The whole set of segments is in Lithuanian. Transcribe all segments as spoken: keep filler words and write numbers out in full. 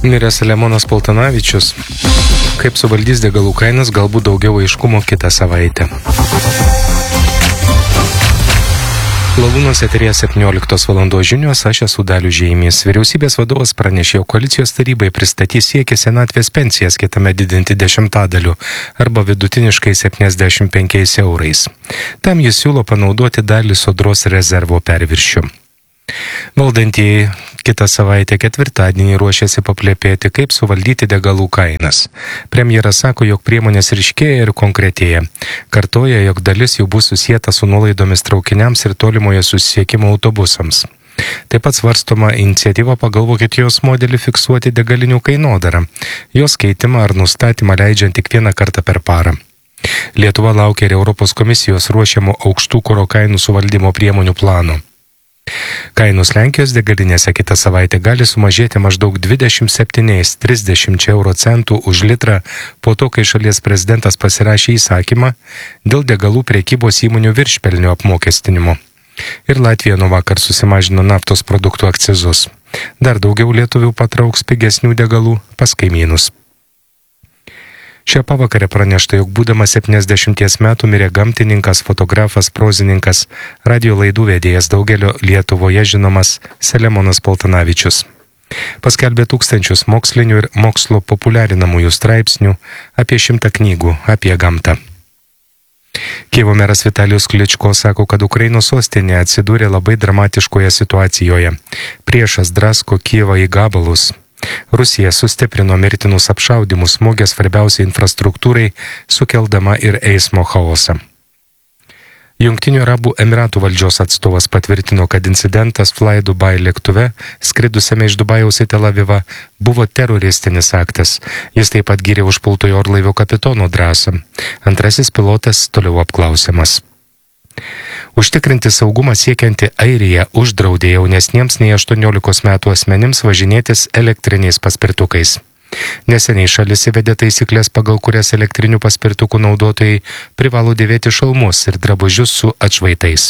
Mirė Selemonas Paltanavičius. Kaip suvaldys degalų kainas, galbūt daugiau aiškumo kitą savaitę. Lavūnos eteryje septynioliktos valandos žinios, aš esu Dalius Žeimys. Vyriausybės vadovas pranešė, jog koalicijos tarybai pristatys siekį senatvės pensijas kitame didinti dešimtadaliu arba vidutiniškai septyniasdešimt penkiais eurais. Tam jis siūlo panaudoti dalį sodros rezervo perviršių. Valdantieji kitą savaitę ketvirtadienį ruošiasi paplepėti, kaip suvaldyti degalų kainas. Premjeras sako, jog priemonės ryškėja ir konkretėja. Kartoja, jog dalis jų bus susieta su nuolaidomis traukiniams ir tolimoje susisiekimo autobusams. Taip pat svarstoma iniciatyva pagal Vokietijos modelį fiksuoti degalinių kainodarą, jos keitimą ar nustatymą leidžiant tik vieną kartą per parą. Lietuva laukia ir Europos komisijos ruošiamo aukštų kuro kainų suvaldymo priemonių plano. Kainos Lenkijos degalinėse kitą savaitę gali sumažėti maždaug dvidešimt septyni trisdešimt euro centų už litrą po to, kai šalies prezidentas pasirašė įsakymą dėl degalų prekybos įmonių viršpelnio apmokestinimo. Ir Latvija nuo vakar susimažino naftos produktų akcizus. Dar daugiau lietuvių patrauks pigesnių degalų pas kaimynus. Šią pavakarę pranešta, jog būdamas septyniasdešimties metų mirė gamtininkas, fotografas, prozininkas, radijo laidų vedėjas daugelio Lietuvoje žinomas Selemonas Paltanavičius. Paskelbė tūkstančius mokslinių ir mokslo populiarinamųjų straipsnių, apie šimtą knygų apie gamtą. Kijevo meras Vitalijus Kličko sako, kad Ukrainos sostinė atsidūrė labai dramatiškoje situacijoje. Priešas drasko Kijevą į gabalus. Rusija sustiprino mirtinus apšaudymus, smogė svarbiausiai infrastruktūrai, sukeldama ir eismo chaosą. Jungtinių Arabų Emiratų valdžios atstovas patvirtino, kad incidentas Fly Dubai lėktuve, skridusiame iš Dubajaus į Tel Avivą, buvo teroristinis aktas. Jis taip pat gyrė užpultojo orlaivio kapitono drąsą. Antrasis pilotas toliau apklausiamas. Užtikrinti saugumą siekianti Airija uždraudė jaunesniems nei aštuoniolikos metų asmenims važinėtis elektriniais paspirtukais. Neseniai šalis įvedė taisyklės, pagal kurias elektrinių paspirtukų naudotojai privalo dėvėti šalmus ir drabužius su atšvaitais.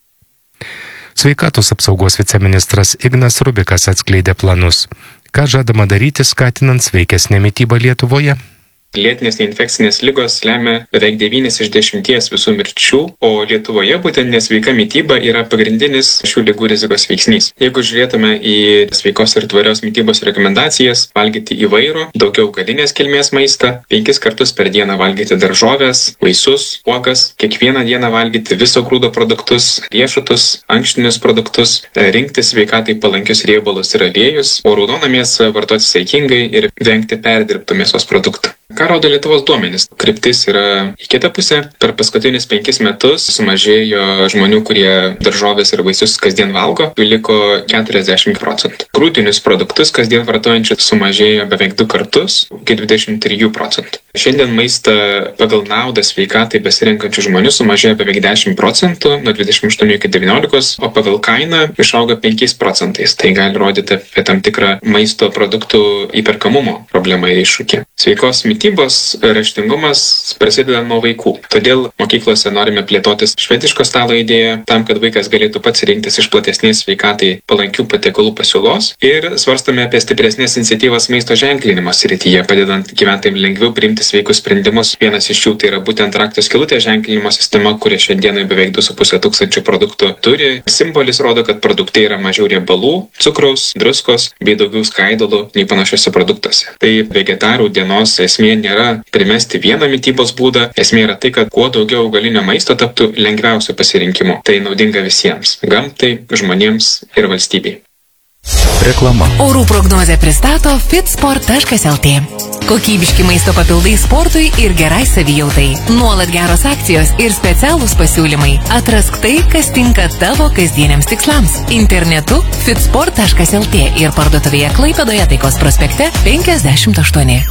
Sveikatos apsaugos viceministras Ignas Rubikas atskleidė planus. Ką žadama daryti, skatinant sveikesnę mitybą Lietuvoje? Lėtinės neinfekcinės ligos lemia beveik devynis iš dešimties visų mirčių, o Lietuvoje būtent nesveika mityba yra pagrindinis šių ligų rizikos veiksnys. Jeigu žiūrėtume į sveikos ir tvarios mitybos rekomendacijas, valgyti įvairų, daugiau augalinės kilmės maistą, penkis kartus per dieną valgyti daržoves, vaisius, uogas, kiekvieną dieną valgyti viso grūdo produktus, riešutus, ankštinius produktus, rinkti sveikatai palankius riebalus ir aliejus, o raudoną mėsą vartoti saikingai ir vengti perdirbtų mėsos produktų. Ką rodo Lietuvos duomenys? Kryptis yra į kitą pusę. Per paskutinius penkis metus sumažėjo žmonių, kurie daržovės ir vaisius kasdien valgo, jų liko keturiasdešimt procentų. Grūdinius produktus kasdien vartojančių sumažėjo beveik du kartus, iki dvidešimt trijų procentų. Šiandien maistą pagal naudą sveikatai besirenkančių žmonių sumažėjo beveik dešimt procentų, nuo dvidešimt aštuonių iki devyniolikos, o pagal kainą išauga penkiais procentais. Tai gali rodyti apie tam tikrą maisto produktų įperkamumo problemą ir iššūkį. Sveikos mitybos raštingumas prasideda nuo vaikų. Todėl mokyklose norime plėtotis švediško stalo idėją, tam, kad vaikas galėtų pats rinktis iš platesnės sveikatai palankių patiekalų pasiūlos, ir svarstome apie stipresnės iniciatyvas maisto ženklinimo srityje, padedant gyventojams lengviau priimti sveikus sprendimus. Vienas iš jų tai yra būtent rakto skylutės ženklinimo sistema, kuri šiandieną beveik du su puse tūkstančių produktų turi. Simbolis rodo, kad produktai yra mažiau riebalų, cukraus, druskos bei daugiau skaidulų nei panašiuose produktuose. Tai vegetarų dienos esmė nėra primesti vieną mitybos būdą, esmė yra tai, kad kuo daugiau augalinio maisto taptų lengviausiu pasirinkimu. Tai naudinga visiems – gamtai, žmonėms ir valstybei. Reklama. Orų prognozę pristato fitsport taškas lt. Kokybiški maisto papildai sportui ir gerai savijautai. Nuolat geros akcijos ir specialūs pasiūlymai. Atrask tai, kas tinka tavo kasdieniams tikslams. Internetu fitsport taškas lt ir parduotuvėje Klaipėdoje Taikos prospekte penkiasdešimt aštuoni.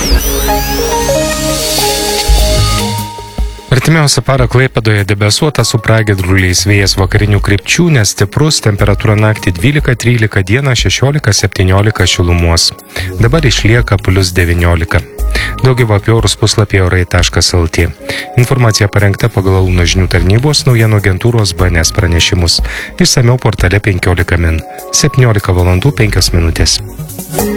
Artimiausią parą Klaipėdoje debesuota su pragiedruliais, vėjas vakarinių krypčių, nestiprus, temperatūra naktį dvylika trylika, dieną šešiolika septyniolika šilumos. Dabar išlieka plius devyniolika. Daugiau apie orus puslapyje orai taškas lt. Informacija parengta pagal Launo žinių tarnybos naujienų agentūros B N S pranešimus. Išsamiau portale penkiolika min. septyniolika valandų penkios minutės.